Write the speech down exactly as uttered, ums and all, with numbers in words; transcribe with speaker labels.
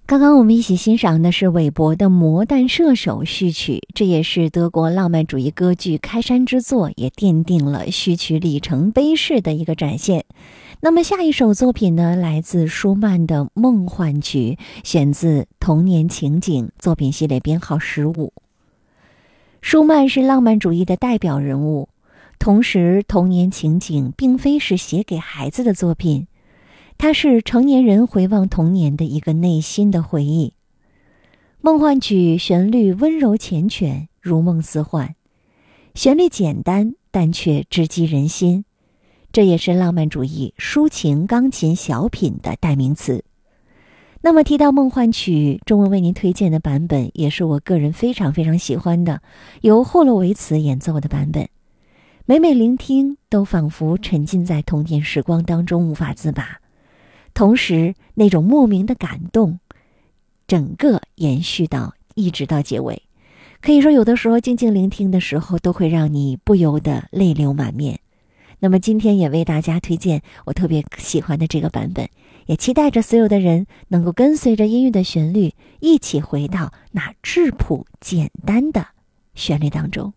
Speaker 1: 刚刚我们一起欣赏的是韦伯的《魔弹射手》序曲，这也是德国浪漫主义歌剧开山之作，也奠定了序曲里程碑式的一个展现。那么下一首作品呢，来自舒曼的《梦幻曲》，选自《童年情景》作品系列编号十五。舒曼是浪漫主义的代表人物，同时《童年情景》并非是写给孩子的作品，它是成年人回望童年的一个内心的回忆。梦幻曲旋律温柔缱绻，如梦似幻，旋律简单，但却直击人心。这也是浪漫主义抒情钢琴小品的代名词。那么提到梦幻曲，中文为您推荐的版本也是我个人非常非常喜欢的，由霍洛维茨演奏的版本。每每聆听，都仿佛沉浸在童年时光当中无法自拔。同时那种莫名的感动整个延续到一直到结尾，可以说有的时候静静聆听的时候都会让你不由得泪流满面。那么今天也为大家推荐我特别喜欢的这个版本，也期待着所有的人能够跟随着音乐的旋律一起回到那质朴简单的旋律当中。